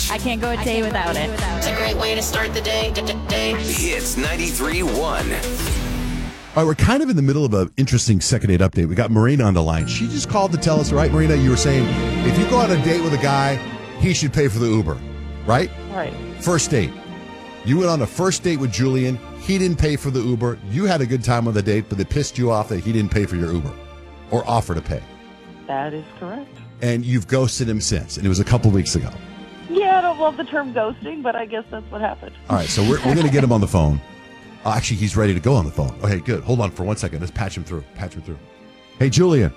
I can't go a day without it. It's a great way to start the day. Hits 93.1. All right, we're kind of in the middle of an interesting second date update. We got Marina on the line. She just called to tell us, right, Marina, you were saying if you go on a date with a guy, he should pay for the Uber, right? Right. First date. You went on a first date with Julian. He didn't pay for the Uber. You had a good time on the date, but it pissed you off that he didn't pay for your Uber or offer to pay. That is correct. And you've ghosted him since, and it was a couple weeks ago. Yeah, I don't love the term ghosting, but I guess that's what happened. All right, so we're going to get him on the phone. Actually, he's ready to go on the phone. Okay, good. Hold on for 1 second. Let's patch him through. Hey, Julian.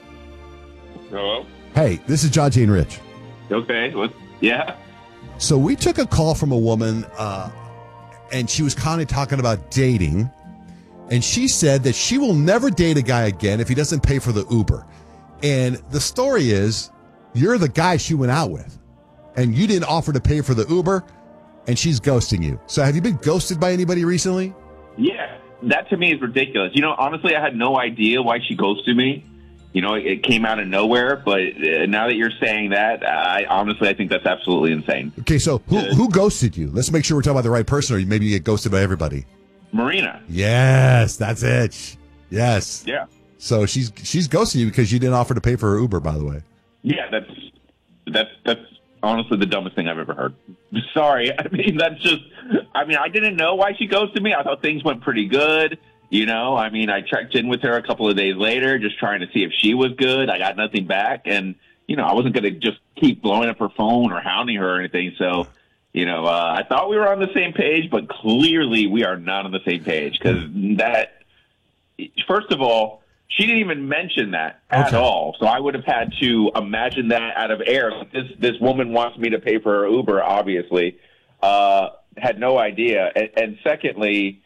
Hello? Hey, this is John J. and Rich. Okay. Yeah? So we took a call from a woman, and she was kind of talking about dating, and she said that she will never date a guy again if he doesn't pay for the Uber. And the story is, you're the guy she went out with, and you didn't offer to pay for the Uber, and she's ghosting you. So have you been ghosted by anybody recently? Yeah. That to me is ridiculous. Honestly, I had no idea why she ghosted me. It came out of nowhere, but now that you're saying that, I think that's absolutely insane. Okay, so who ghosted you? Let's make sure we're talking about the right person, or maybe you get ghosted by everybody. Marina. Yes, that's it. Yes. Yeah. So she's ghosting you because you didn't offer to pay for her Uber, by the way. Yeah, that's honestly the dumbest thing I've ever heard. Sorry. I didn't know why she ghosted me. I thought things went pretty good. I checked in with her a couple of days later, just trying to see if she was good. I got nothing back. And, I wasn't going to just keep blowing up her phone or hounding her or anything. So, I thought we were on the same page, but clearly we are not on the same page because first of all, she didn't even mention that at all. So I would have had to imagine that out of air. Like this woman wants me to pay for her Uber, obviously. Had no idea. And secondly,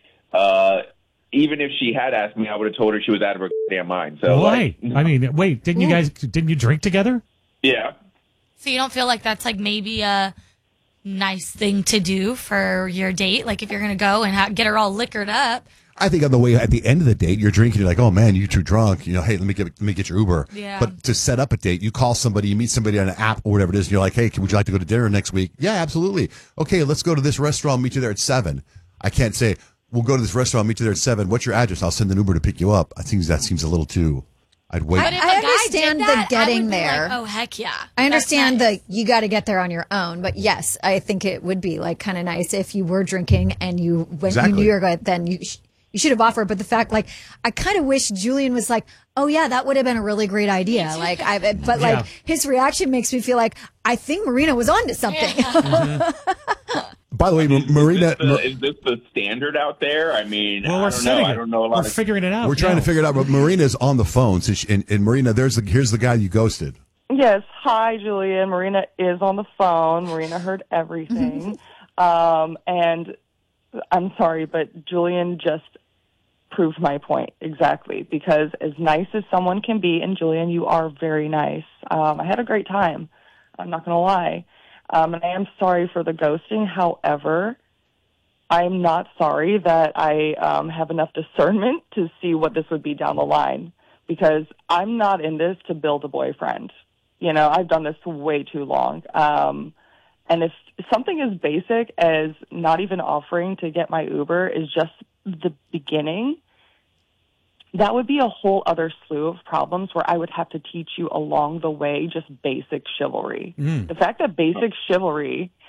even if she had asked me, I would have told her she was out of her damn mind. So why? Wait, didn't you drink together? Yeah. So you don't feel like that's like maybe a nice thing to do for your date? Like if you're going to go and get her all liquored up. I think on the way at the end of the date, you're drinking. You're like, "Oh man, you're too drunk." Hey, let me get your Uber. Yeah. But to set up a date, you call somebody, you meet somebody on an app or whatever it is, and you're like, "Hey, would you like to go to dinner next week?" Yeah, absolutely. Okay, let's go to this restaurant. I'll meet you there at 7. I can't say we'll go to this restaurant. I'll meet you there at 7. What's your address? I'll send an Uber to pick you up. I think that seems a little too. I'd wait. But if I a guy understand did the that, getting I would be there. Like, oh heck yeah! I understand That's nice. you got to get there on your own, but yes, I think it would be like kind of nice if you were drinking and you you knew you were going, then you should have offered. But the fact, like, I kind of wish Julian was like, oh yeah, that would have been a really great idea. Like his reaction makes me feel like I think Marina was onto something. Yeah. By the way, Marina, is this the standard out there? I mean, Well, I don't know. We're figuring it out. we're trying to figure it out. But Marina's on the phone, so and Marina, here's the guy you ghosted. Yes. Hi, Julian. Marina is on the phone. Marina heard everything. And I'm sorry, but Julian just proved my point exactly, because as nice as someone can be, and Julian, you are very nice. I had a great time. I'm not going to lie. And I am sorry for the ghosting. However, I'm not sorry that I have enough discernment to see what this would be down the line, because I'm not in this to build a boyfriend. I've done this way too long. And if something as basic as not even offering to get my Uber is just the beginning, that would be a whole other slew of problems where I would have to teach you along the way just basic chivalry. The fact that basic chivalry